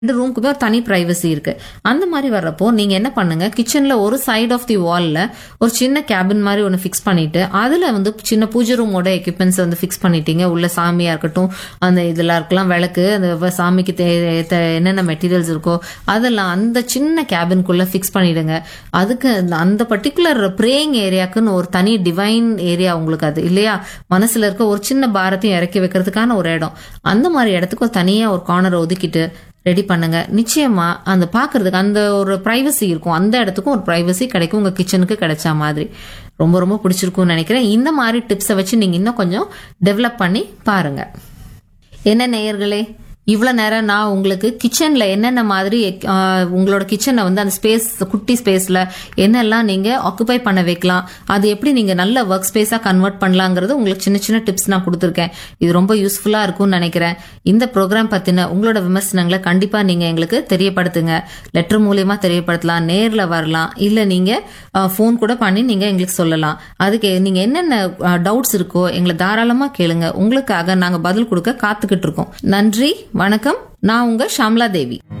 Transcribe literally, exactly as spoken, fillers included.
ரெண்டு ரூமுக்குமே ஒரு தனி பிரைவசி இருக்கு. அந்த மாதிரி வர்றப்போ நீங்க என்ன பண்ணுங்க, கிச்சன்ல ஒரு சைடு ஆஃப் தி வால்ல ஒரு சின்ன கேபின் மாதிரி ஒன்று ஃபிக்ஸ் பண்ணிட்டு அதுல வந்து சின்ன பூஜை ரூமோட எக்யூப்மெண்ட்ஸ் வந்து ஃபிக்ஸ் பண்ணிட்டீங்க. உள்ள சாமியா இருக்கட்டும், அந்த இதெல்லாம் இருக்கலாம், விளக்கு, அந்த சாமிக்கு தே- தே- என்னென்ன மெட்டீரியல்ஸ் இருக்கோ அதெல்லாம் அந்த சின்ன கேபின்குள்ள ஃபிக்ஸ் பண்ணிடுங்க. அதுக்கு அந்த- அந்த பர்டிகுலர் ப்ரேயிங் ஏரியாக்குன்னு ஒரு தனி டிவைன் ஏரியா உங்களுக்கு அது இல்லையா, மனசுல இருக்க ஒரு சின்ன பாரத்தையும் இறக்கி வைக்கிறதுக்கான ஒரு இடம். அந்த மாதிரி இடத்துக்கு ஒரு தனியா ஒரு கார்னரை ஒதுக்கிட்டு ரெடி பண்ணுங்க. நிச்சயமா அந்த பாக்குறதுக்கு அந்த ஒரு பிரைவசி இருக்கும், அந்த இடத்துக்கும் ஒரு பிரைவசி கிடைக்கும், உங்க கிச்சனுக்கு கிடைச்ச மாதிரி. ரொம்ப ரொம்ப பிடிச்சிருக்கும்னு நினைக்கிறேன். இந்த மாதிரி டிப்ஸை வச்சு நீங்க இன்னும் கொஞ்சம் டெவலப் பண்ணி பாருங்க. என்ன நேயர்களே, இவ்வளவு நேரம் நான் உங்களுக்கு கிச்சன்ல என்னென்ன மாதிரி ஆஹ், உங்களோட கிச்சனை வந்து அந்த ஸ்பேஸ், குட்டி ஸ்பேஸ்ல என்னெல்லாம் நீங்க ஆக்குபை பண்ண வைக்கலாம், அது எப்படி நீங்க நல்ல ஒர்க் ஸ்பேஸா கன்வெர்ட் பண்ணலாங்கிறது உங்களுக்கு சின்ன சின்ன டிப்ஸ் நான் கொடுத்துருக்கேன். இது ரொம்ப யூஸ்ஃபுல்லா இருக்கும்னு நினைக்கிறேன். இந்த ப்ரோக்ராம் பத்தின உங்களோட விமர்சனங்களை கண்டிப்பா நீங்க எங்களுக்கு தெரியப்படுத்துங்க. லெட்டர் மூலியமா தெரியப்படுத்தலாம், நேர்ல வரலாம், இல்ல நீங்க ஃபோன் கூட பண்ணி நீங்க எங்களுக்கு சொல்லலாம். அதுக்கு நீங்க என்னென்ன டவுட்ஸ் இருக்கோ எங்களை தாராளமா கேளுங்க. உங்களுக்காக நாங்க பதில் கொடுக்க காத்துக்கிட்டு இருக்கோம். நன்றி, வணக்கம். நான் உங்க ஷாம்லா தேவி.